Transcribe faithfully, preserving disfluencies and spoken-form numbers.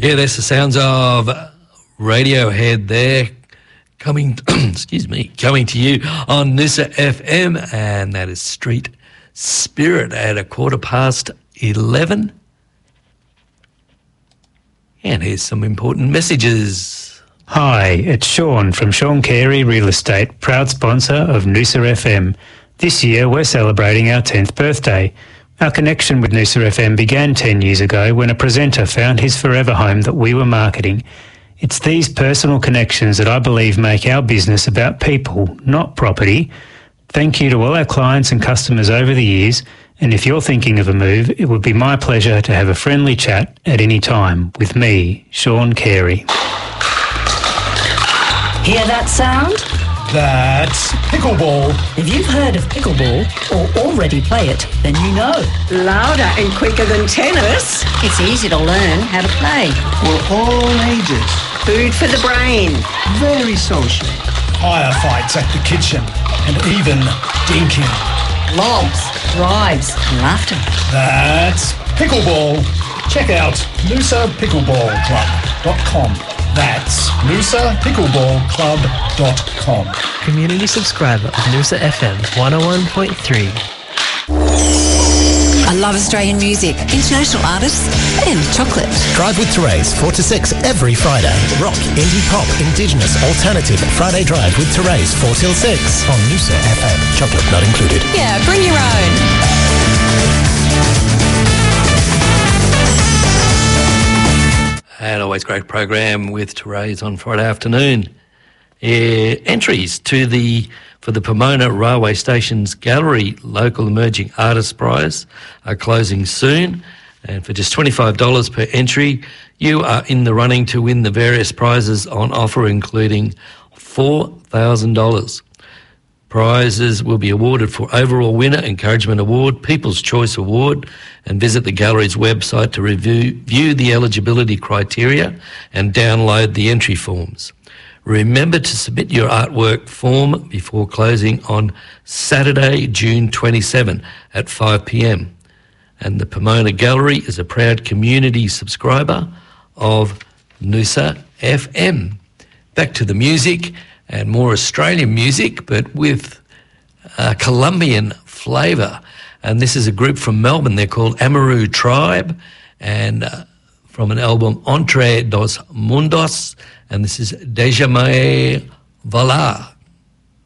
Yeah, that's the sounds of Radiohead there, coming, excuse me, coming to you on Noosa F M, and that is Street Spirit at a quarter past eleven. And here's some important messages. Hi, it's Sean from Sean Carey Real Estate, proud sponsor of Noosa F M. This year we're celebrating our tenth birthday. Our connection with Noosa F M began ten years ago when a presenter found his forever home that we were marketing. It's these personal connections that I believe make our business about people, not property. Thank you to all our clients and customers over the years, and if you're thinking of a move, it would be my pleasure to have a friendly chat at any time with me, Sean Carey. Hear that sound? That's pickleball. If you've heard of pickleball or already play it, then you know. Louder and quicker than tennis. It's easy to learn how to play. For all ages. Food for the brain. Very social. Firefights at the kitchen and even dinking. Lobs, drives, and laughter. That's pickleball. Check out noosa pickleball club dot com. That's noosa pickleball club dot com. Community subscriber of Noosa F M one oh one point three. I love Australian music, international artists, and chocolate. Drive with Therese, four to six every Friday. Rock, indie pop, indigenous, alternative. Friday Drive with Therese, four till six on Noosa F M. Chocolate not included. Yeah, bring your own. And always great program with Therese on Friday afternoon. Uh, entries to the for the Pomona Railway Station's Gallery Local Emerging Artist Prize are closing soon. And for just twenty-five dollars per entry, you are in the running to win the various prizes on offer, including four thousand dollars. Prizes will be awarded for Overall Winner, Encouragement Award, People's Choice Award, and visit the gallery's website to review view the eligibility criteria and download the entry forms. Remember to submit your artwork form before closing on Saturday, June twenty-seventh at five p.m. And the Pomona Gallery is a proud community subscriber of Noosa F M. Back to the music. And more Australian music, but with uh, Colombian flavour. And this is a group from Melbourne. They're called Amaru Tribe, and uh, from an album Entre Dos Mundos. And this is Déjame Volar.